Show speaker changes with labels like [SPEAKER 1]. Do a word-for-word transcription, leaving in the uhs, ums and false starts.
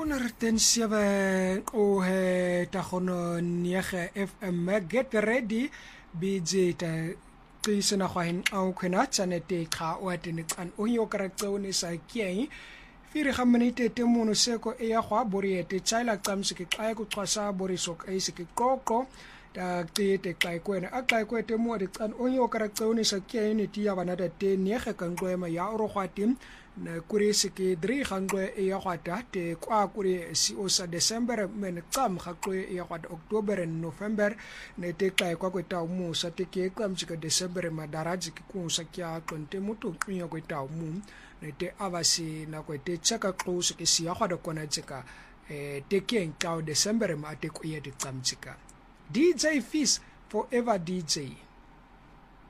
[SPEAKER 1] honderd sewe o he tagono nege F M. Get ready B J ta qisena khwahin au khena tsanete kha o atene tsan o yo karaktsone sa kieng firi ga minute te mono seko e ya khwa boriete chaila tsamse ke xa ku xwasa borisok e se ke qoqo ta tete xa kwena a xa kwete mo de tsan o yo karaktsone sa kieng ti ya bana te nege kan kwema ya ro khwatim na kuri siki dri khangwe e ya khwata te kwa kuri si o sa December men tsam khaqwe e ya khwata October and November ne te kai kwa kweta mu sa te ke kwam chika December madaraji ki ku sa kya konte mutu yo kweta mu ne te avasi na kwete chaka close ke si ya khwata kona chika e te ke nkao December ma te ku ye te tsam chika D J Fizz forever D J.